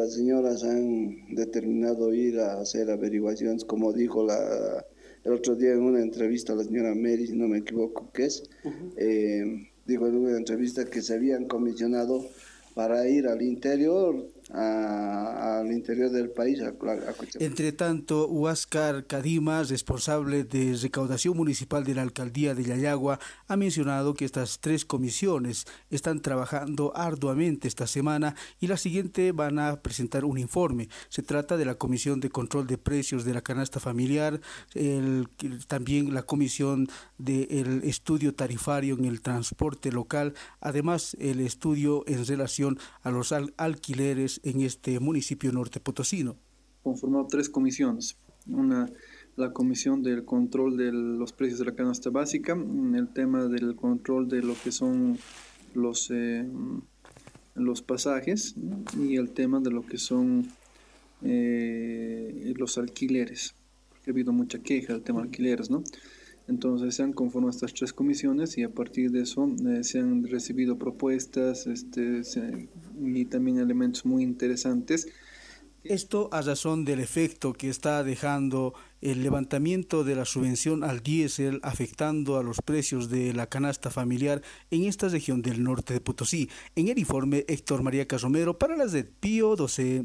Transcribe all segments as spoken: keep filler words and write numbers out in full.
las señoras han determinado ir a hacer averiguaciones, como dijo la, el otro día en una entrevista la señora Mary, si no me equivoco, que es, uh-huh. eh, dijo en una entrevista que se habían comisionado para ir al interior, a, al interior del país. A, a Entre tanto, Huáscar Cadima, responsable de recaudación municipal de la alcaldía de Yayagua, ha mencionado que estas tres comisiones están trabajando arduamente esta semana y la siguiente van a presentar un informe. Se trata de la Comisión de Control de Precios de la Canasta Familiar, el, también la Comisión del Estudio Tarifario en el Transporte Local, además el estudio en relación a los al- alquileres en este municipio norte potosino. Conformado tres comisiones. Una, la comisión del control de los precios de la canasta básica, el tema del control de lo que son los, eh, los pasajes y el tema de lo que son eh, los alquileres, porque ha habido mucha queja del tema de alquileres, ¿no? Entonces se han conformado estas tres comisiones y a partir de eso eh, se han recibido propuestas este, se, y también elementos muy interesantes. Esto a razón del efecto que está dejando el levantamiento de la subvención al diésel afectando a los precios de la canasta familiar en esta región del norte de Potosí. En el informe, Héctor María Casomero para las de Pío doce.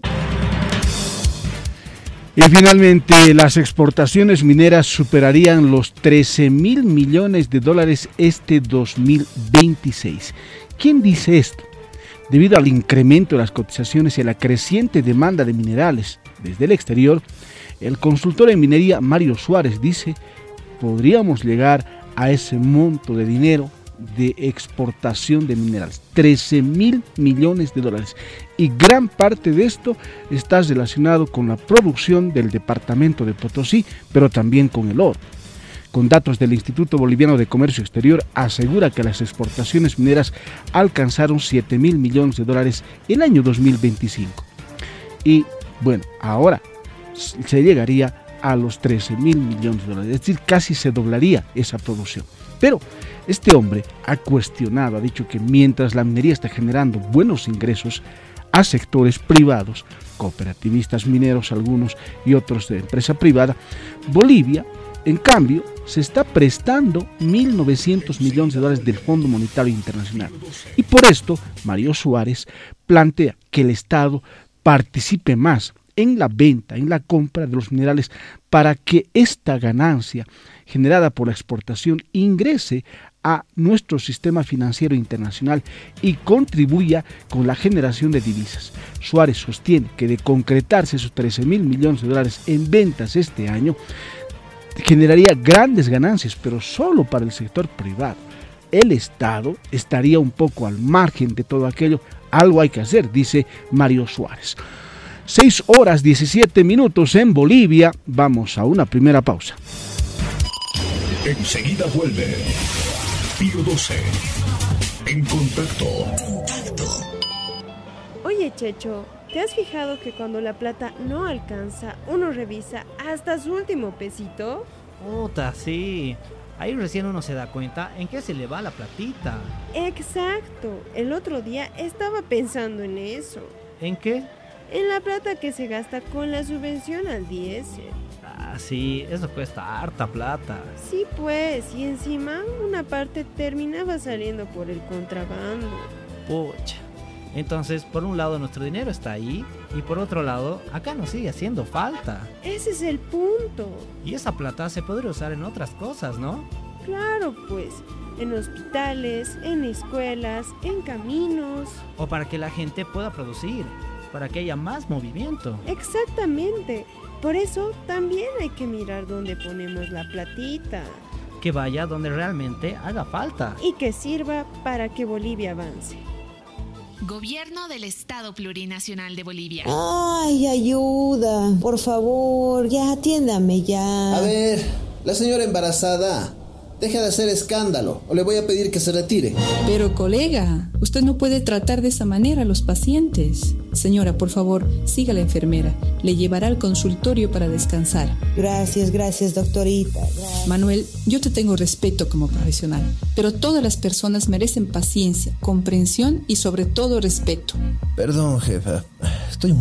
Y finalmente, las exportaciones mineras superarían los trece mil millones de dólares este dos mil veintiséis. ¿Quién dice esto? Debido al incremento de las cotizaciones y a la creciente demanda de minerales desde el exterior, el consultor en minería Mario Suárez dice: podríamos llegar a ese monto de dinero de exportación de minerales, trece mil millones de dólares, y gran parte de esto está relacionado con la producción del departamento de Potosí, pero también con el oro. Con datos del Instituto Boliviano de Comercio Exterior, asegura que las exportaciones mineras alcanzaron siete mil millones de dólares el año dos mil veinticinco. Y bueno, ahora se llegaría a los trece mil millones de dólares, es decir, casi se doblaría esa producción. Pero este hombre ha cuestionado, ha dicho que mientras la minería está generando buenos ingresos a sectores privados, cooperativistas mineros algunos y otros de empresa privada, Bolivia, en cambio, se está prestando mil novecientos millones de dólares del Fondo Monetario Internacional. Y por esto, Mario Suárez plantea que el Estado participe más en la venta, en la compra de los minerales, para que esta ganancia generada por la exportación ingrese a nuestro sistema financiero internacional y contribuya con la generación de divisas. Suárez sostiene que de concretarse esos trece mil millones de dólares en ventas este año, generaría grandes ganancias, pero solo para el sector privado. El Estado estaría un poco al margen de todo aquello. Algo hay que hacer, dice Mario Suárez. seis horas diecisiete minutos en Bolivia. Vamos a una primera pausa. Enseguida vuelve Pío doce. En contacto. Contacto. Oye, Checho, ¿te has fijado que cuando la plata no alcanza, uno revisa hasta su último pesito? Puta, sí. Ahí recién uno se da cuenta en qué se le va la platita. Exacto. El otro día estaba pensando en eso. ¿En qué? En la plata que se gasta con la subvención al diésel. Ah, sí, eso cuesta harta plata. Sí, pues, y encima una parte terminaba saliendo por el contrabando. Pucha. Entonces, por un lado nuestro dinero está ahí y por otro lado, acá nos sigue haciendo falta. Ese es el punto. Y esa plata se podría usar en otras cosas, ¿no? Claro, pues, en hospitales, en escuelas, en caminos. O para que la gente pueda producir, para que haya más movimiento. Exactamente. Por eso también hay que mirar dónde ponemos la platita. Que vaya donde realmente haga falta. Y que sirva para que Bolivia avance. Gobierno del Estado Plurinacional de Bolivia. Ay, ayuda, por favor, ya atiéndame ya. A ver, la señora embarazada, deja de hacer escándalo o le voy a pedir que se retire. Pero colega, usted no puede tratar de esa manera a los pacientes. Señora, por favor, siga la enfermera. Le llevará al consultorio para descansar. Gracias, gracias, doctorita. Gracias. Manuel, yo te tengo respeto como profesional, pero todas las personas merecen paciencia, comprensión y sobre todo respeto. Perdón, jefa. Estoy